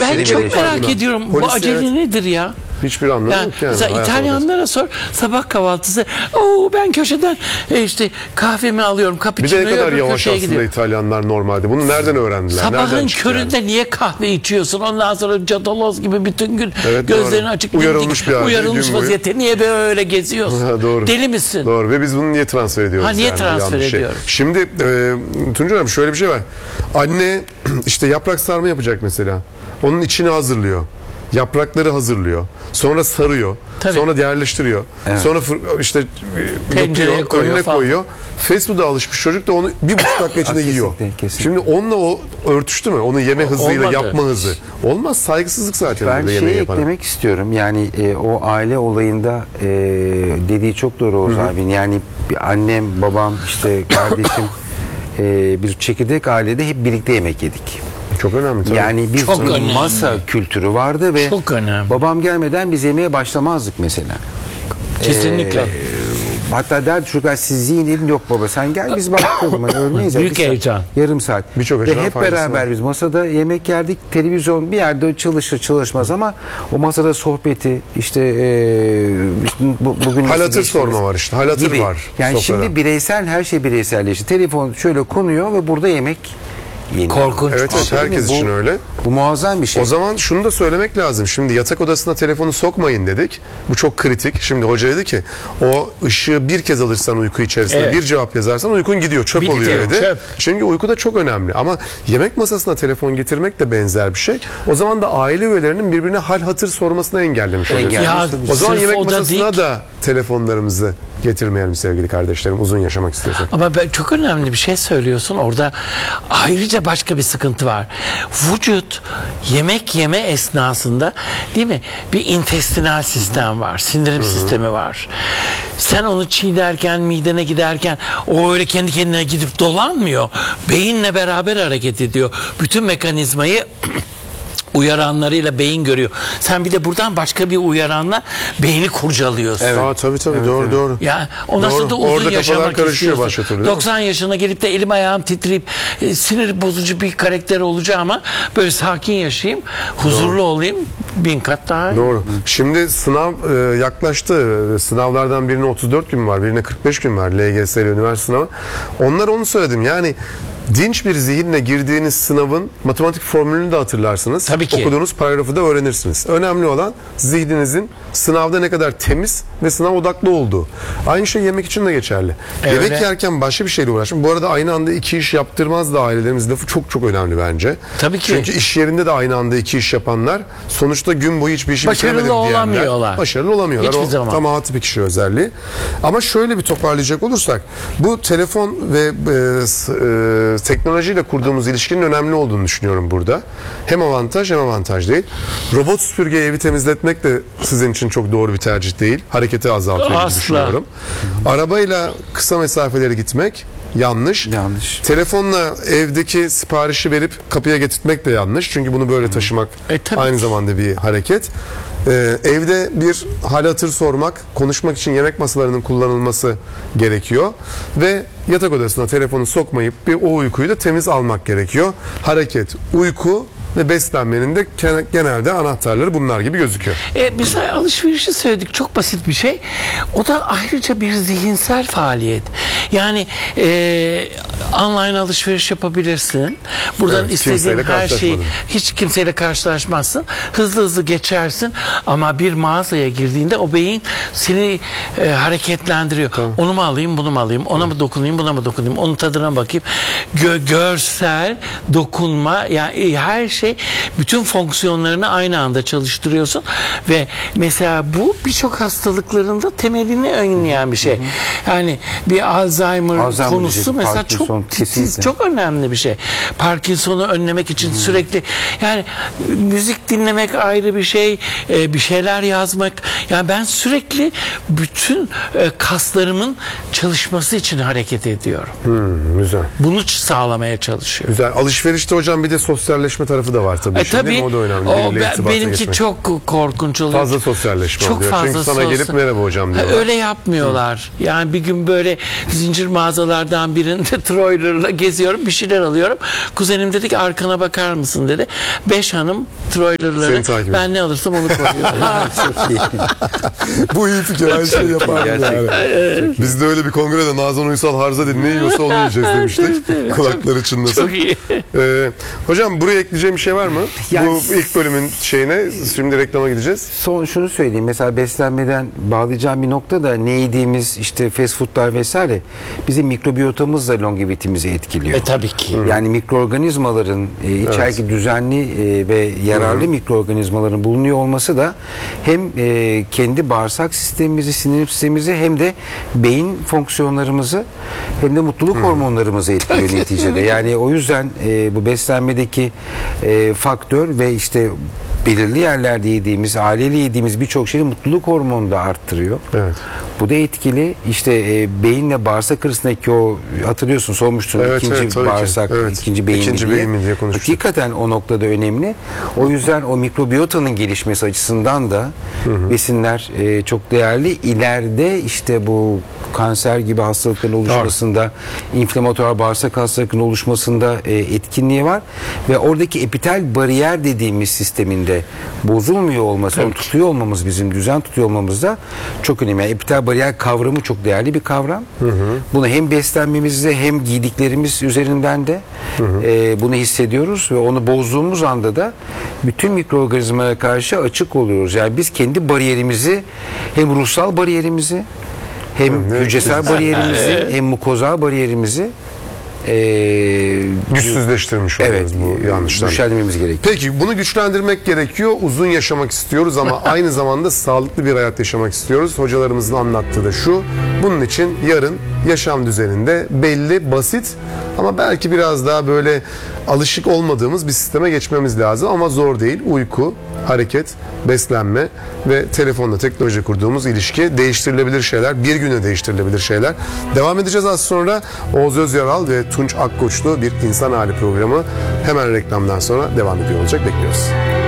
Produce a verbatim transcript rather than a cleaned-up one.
Ben çok gelişti. merak ediyorum. Bu Polis, acele evet. nedir ya? Hiçbir anlamı Yani, yok yani. mesela hayat İtalyanlara sor, sabah kahvaltısı, oo ben köşeden e, işte kahvemi alıyorum, Bir de cappuccino'yu ne kadar öbür yavaş köşeye aslında gidiyorum. İtalyanlar normalde. Bunu nereden öğrendiler? Nereden Sabahın çıktı köründe yani? niye kahve içiyorsun? Ondan sonra cadaloz gibi bütün gün Evet, gözlerini doğru. açık, Uyarılmış dimdik, bir halde, uyarılmış gün boyu. vaziyette. Niye böyle geziyorsun? Ha, doğru. Deli misin? Doğru ve biz bunu niye transfer ediyoruz? Ha, niye yani? transfer Yanlış şey. ediyoruz? Şimdi e, Tuncay abi şöyle bir şey var. Anne işte yaprak sarma yapacak mesela. Onun içini hazırlıyor. Yaprakları hazırlıyor. Sonra sarıyor. Tabii. Sonra yerleştiriyor. Evet. Sonra fır, işte e, Tencereye yapıyor, koyuyor önüne falan. koyuyor. Fast food'a alışmış çocuk da onu bir buçuk dakika içinde Kesinlikle, yiyor. kesinlikle. Şimdi onunla o örtüştü mü? Onu yeme hızıyla Olmadı. yapma hızı. Olmaz, saygısızlık zaten. Ben burada şeyi yemeği yapana. eklemek istiyorum. Yani e, o aile olayında e, dediği çok doğru Oğuz abinin. Yani bir annem, babam, işte kardeşim e, bir çekirdek ailede hep birlikte yemek yedik. Çok önemli tabii. Yani bir Çok önemli. masa kültürü vardı ve Çok önemli. babam gelmeden biz yemeğe başlamazdık mesela. Kesinlikle. Ee, hatta derdi çocuklar siz yiyin, dedim yok baba sen gel biz bakalım hani ölmeyiz. ya, Büyük bir saat, heyecan. Yarım saat. Birçok Ve açıdan hep faydası beraber var. biz masada yemek yerdik. Televizyon bir yerde çalışır çalışmaz ama o masada sohbeti işte, e, işte bu, bugün Hal nasıl hatır geçtiniz sorma var işte. Hal hatır gibi. var Yani sofrada. şimdi bireysel her şey bireyselleşti. Telefon şöyle konuyor ve burada yemek yeniyor. Korkunç. Evet, evet Değil mi? herkes Bu- için öyle. Bu muazzam bir şey. O zaman şunu da söylemek lazım. Şimdi yatak odasına telefonu sokmayın dedik. Bu çok kritik. Şimdi hoca dedi ki o ışığı bir kez alırsan uyku içerisinde Evet. bir cevap yazarsan uykun gidiyor. Çöp Bitti, oluyor dedi. çöp. Çünkü uyku da çok önemli. Ama yemek masasına telefon getirmek de benzer bir şey. O zaman da aile üyelerinin birbirine hal hatır sormasını engellemiş oluyoruz. Engellemiş. Ya, O zaman sırf yemek o da masasına değil. da telefonlarımızı getirmeyelim sevgili kardeşlerim. Uzun yaşamak istiyorsak. Ama ben, çok önemli bir şey söylüyorsun. Orada ayrıca başka bir sıkıntı var. Vücut yemek yeme esnasında değil mi? Bir intestinal sistem var. Sindirim sistemi var. Sen onu çiğnerken, midene giderken o öyle kendi kendine gidip dolanmıyor. Beyinle beraber hareket ediyor. Bütün mekanizmayı uyaranlarıyla beyin görüyor. Sen bir de buradan başka bir uyaranla beyni kurcalıyorsun. Aa, tabii tabii doğru doğru. Ya ondan sonra Doğru. da uzun Orada kafalar yaşamak karışıyor istiyorsun. başka türlü, değil mi? doksan yaşına gelip de elim ayağım titreyip e, sinir bozucu bir karakter olacağıma böyle sakin yaşayayım, huzurlu olayım, bin kat daha iyi. Doğru. Şimdi sınav e, yaklaştı. Sınavlardan birine otuz dört gün var, birine kırk beş gün var. L G S ile üniversite sınavı. Onlar onu söyledim. Yani dinç bir zihinle girdiğiniz sınavın matematik formülünü de hatırlarsınız. Tabii ki. Okuduğunuz paragrafı da öğrenirsiniz. Önemli olan zihninizin sınavda ne kadar temiz ve sınav odaklı olduğu. Aynı şey yemek için de geçerli. Evet. Yemek yerken başka bir şeyle uğraşın. Bu arada aynı anda iki iş yaptırmaz da ailelerimiz lafı çok çok önemli bence. Tabii ki. Çünkü iş yerinde de aynı anda iki iş yapanlar sonuçta gün boyu hiçbir işi Başarılı bitiremedim diyenler olamıyorlar. başarılı olamıyorlar. Hiçbir o zaman. tam bir kişi özelliği. Ama şöyle bir toparlayacak olursak bu telefon ve e, s- e, teknolojiyle kurduğumuz ilişkinin önemli olduğunu düşünüyorum burada. Hem avantaj hem avantaj değil. Robot süpürge evi temizletmek de sizin için çok doğru bir tercih değil. Hareketi azaltıyor gibi Asla. düşünüyorum. Arabayla kısa mesafeleri gitmek yanlış. Yanlış. Telefonla evdeki siparişi verip kapıya getirtmek de yanlış. Çünkü bunu böyle taşımak E, tabii aynı ki. zamanda bir hareket. Ee, evde bir hal hatır sormak, konuşmak için yemek masalarının kullanılması gerekiyor. Ve yatak odasına telefonu sokmayıp bir o uykuyu da temiz almak gerekiyor. Hareket, uyku ve beslenmenin de ken- genelde anahtarları bunlar gibi gözüküyor. E, mesela alışverişi söyledik, çok basit bir şey. O da ayrıca bir zihinsel faaliyet. Yani e, online alışveriş yapabilirsin. Buradan Evet, istediğin kimseyle her şeyi, karşılaşmadın. hiç kimseyle karşılaşmazsın. Hızlı hızlı geçersin ama bir mağazaya girdiğinde o beyin seni e, hareketlendiriyor. Onu mu alayım, bunu mu alayım, ona mı dokunayım, buna mı dokunayım, onun tadına bakayım. Gö- görsel, dokunma, yani her şey, bütün fonksiyonlarını aynı anda çalıştırıyorsun ve mesela bu birçok hastalıklarında temelini önleyen bir şey. Yani bir Alzheimer, Alzheimer konusu diyecek, mesela Parkinson, çok titiz, kesinlikle. çok önemli bir şey. Parkinson'u önlemek için sürekli, yani müzik dinlemek ayrı bir şey, e, bir şeyler yazmak. Yani ben sürekli bütün e, kaslarımın çalışması için hareket ediyorum. Hmm, güzel. Bunu sağlamaya çalışıyorum. Güzel. Alışverişte hocam bir de sosyalleşme tarafı tarafı da var tabii. E, Şimdi, tabii o da önemli. o, Biriyle ben- irtibata benimki geçmek. çok korkunç oluyor. Fazla sosyalleşme çok oluyor. fazla Çünkü sana gelip sosyal- merhaba hocam Ha, diyorlar. öyle yapmıyorlar. Yani bir gün böyle zincir mağazalardan birinde Troyler'la geziyorum, bir şeyler alıyorum. Kuzenim dedi ki arkana bakar mısın dedi. Beş hanım Seni Troyler'ları takip ben ne alırsam onu koyuyorum. Çok iyi. Bu iyi fikir. Her şey yapar yani. Biz de öyle bir kongrede Nazan Uysal Harza dedi. Ne yiyorsa onu yiyeceğiz demiştik. Kulakları çınlasın. Çok iyi. Ee, hocam buraya ekleyeceğim bir şey var mı? Yani- Bu ilk bölümün şeyine. Şimdi reklama gideceğiz. Son şunu söyleyeyim. Mesela beslenmeden bağlayacağım bir nokta da ne yediğimiz işte fast foodlar vesaire bizim mikrobiyotamız da longevitimizi etkiliyor. E tabii ki. Yani mikroorganizmaların e, içerideki düzenli e, ve yararlı mikroorganizmaların bulunuyor olması da hem e, kendi bağırsak sistemimizi, sindirim sistemimizi hem de beyin fonksiyonlarımızı hem de mutluluk hormonlarımızı etkiliyor neticede. Yani o yüzden e, bu beslenmedeki e, faktör ve işte belirli yerlerde yediğimiz, aileli yediğimiz birçok şeyin mutluluk hormonunu da arttırıyor. Evet. Bu da etkili. İşte e, beyinle bağırsak arasındaki o hatırlıyorsun sormuştun Evet, ikinci evet, tabii ki. bağırsak, Evet. ikinci beyin İkinci mi diye. beyin mi diye konuşmuştuk. Hakikaten o noktada önemli. O yüzden o mikrobiyotanın gelişmesi açısından da besinler e, çok değerli. İleride işte bu kanser gibi hastalıkların oluşmasında, inflamatuar bağırsak hastalıklarının oluşmasında e, etkinliği var ve oradaki epitel bariyer dediğimiz sisteminde bozulmuyor olması, onu tutuyor olmamız, bizim düzen tutuyor olmamız da çok önemli. Yani epitel bariyer kavramı çok değerli bir kavram. Bunu hem beslenmemizde hem giydiklerimiz üzerinden de e, bunu hissediyoruz ve onu bozduğumuz anda da bütün mikroorganizmalara karşı açık oluyoruz. Yani biz kendi bariyerimizi hem ruhsal bariyerimizi hem Evet. hücresel bariyerimizi hem mukozal bariyerimizi e, Güçsüzleştirmiş evet, oluyoruz bu yanlışlar. güçlendirmemiz gerekiyor. Peki bunu güçlendirmek gerekiyor. Uzun yaşamak istiyoruz ama aynı zamanda sağlıklı bir hayat yaşamak istiyoruz. Hocalarımızın anlattığı da şu. Bunun için yarın yaşam düzeninde belli, basit ama belki biraz daha böyle alışık olmadığımız bir sisteme geçmemiz lazım ama zor değil. Uyku, hareket, beslenme ve telefonla teknoloji kurduğumuz ilişki değiştirilebilir şeyler. Bir güne değiştirilebilir şeyler. Devam edeceğiz az sonra. Oğuz Özyaral ve Tunç Akkoçlu bir İnsan Hali programı hemen reklamdan sonra devam ediyor olacak. Bekliyoruz.